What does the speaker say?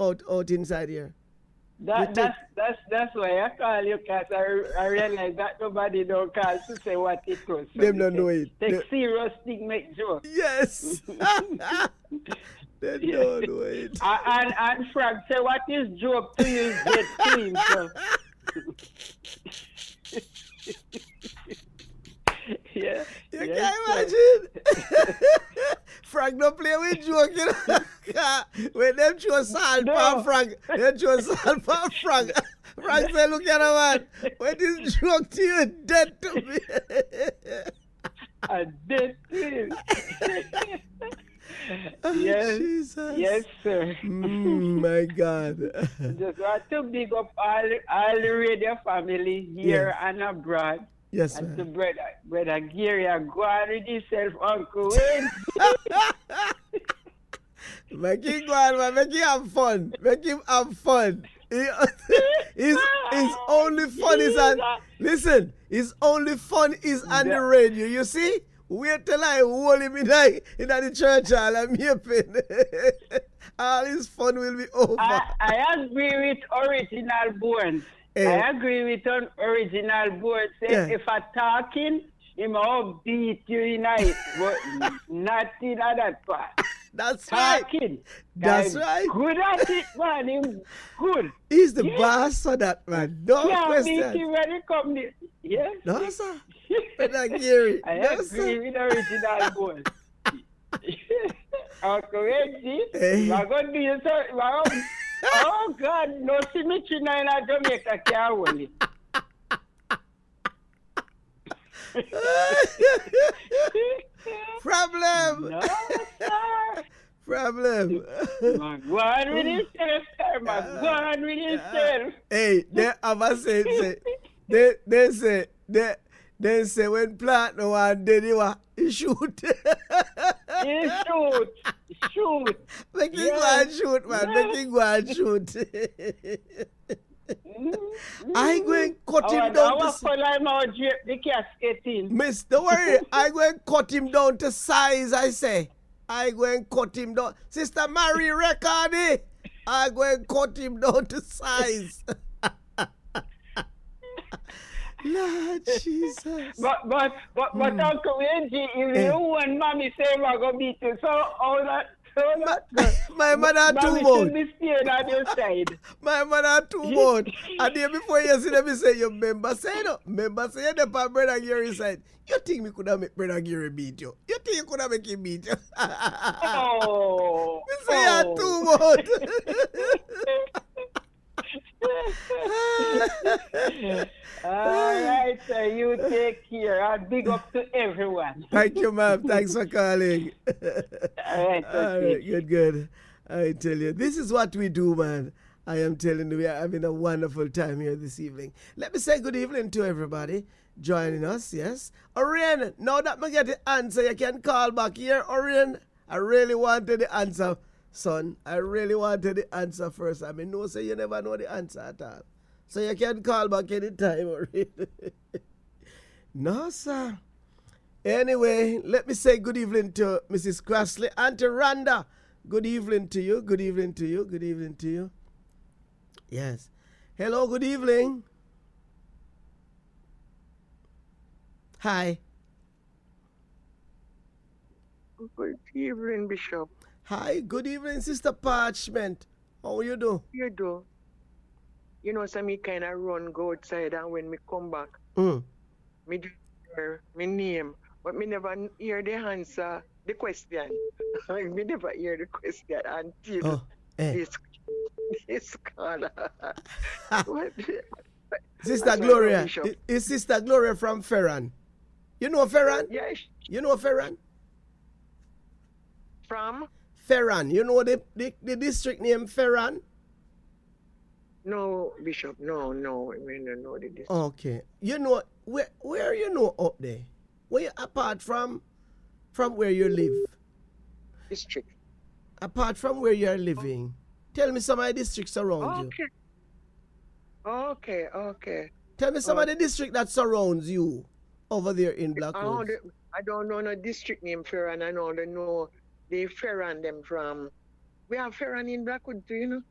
out inside here. That's why I call you, because I realize that nobody don't call to say what it was. So Them don't know it. Take serious thing, make joke. Yes. They don't know it. And Frank say what is joke to you is dead to him. So. Yeah. You can't imagine. Frank don't play with joke, you know. When them throw salt for Frank, they throw salt for Frank. Frank say, look at him, man. When this joke to you, dead to me. I'm dead to him. Oh, Yes. Jesus. Yes, sir. My God. Just want to big up all the radio family here and abroad. Yes, And to man. brother Gary, go on with yourself, Uncle Wayne. Make him go on, man. Make him have fun. Make him have fun. His only fun is on. Listen, his only fun is on the radio. You see? Wait till I hold him in the church hall and yaping. All his fun will be over. I agree with original Bones. I agree with original Bones. If I'm talking, he will beat you in it, but not in that part. That's talking. Right. That's right. Good at it, man. Him good. He's the boss for that, man. No question. Yeah, beat him when he come there. Yeah. No, sir. Brother Gary. I agree with original Bones. Uncle Reggie, we're going to do this. Oh, God, no symmetry in Jamaica can't hold it. Problem. No, sir. Problem. Go on with yourself, sir, man. Go on with yourself. Hey, they say when plant no one dead, he shoot. He shoot. Make him go and shoot, man. Make him go and shoot. I go and cut him down the casket in. Miss, don't worry. I go and cut him down to size, I say. I go and cut him down. Sister Mary Recordy, I go and cut him down to size. Lord Jesus. But Uncle Reggie, if you and Mommy say we're going to beat you, so all that. My mother too much. My mother too much. And then before you see them, say, you remember say no. Remember say the Brother Gary said, you think me could have make Brother Gary beat you? You think you could have make him beat you? Oh. You say you too much. All right, sir. You take care. I'll big up to everyone. Thank you, ma'am. Thanks for calling. All right, all right, good. I tell you, this is what we do, man. I am telling you, we are having a wonderful time here this evening. Let me say good evening to everybody joining us, yes. Orion, now that I get the answer, you can call back here, Orion. I really wanted the answer, son. I really wanted the answer first. I mean, no, say you never know the answer at all. So you can call back anytime, Orion. No, sir. Anyway, let me say good evening to Mrs. Crossley and to Rhonda. Good evening to you. Good evening to you. Good evening to you. Yes. Hello, good evening. Hi. Good evening, Bishop. Hi, good evening, Sister Parchment. How you do? You do. You know, so me kind of run, go outside, and when me come back, me just hear my name, but me never hear the answer, the question. Me never hear the question until this caller. Sister Gloria. Is Sister Gloria from Ferran? You know Ferran? Yes. You know Ferran? From? Ferran. You know the district name Ferran? No, Bishop. No. I mean, I know the district. Okay. You know, where you know up there? Where you, apart from where you live? District. Apart from where you are living, tell me some of the districts around you. Okay. Tell me some of the district that surrounds you over there in Blackwood. I don't know no district name Ferran. I know the Ferran them from. We have Ferran in Blackwood too, you know.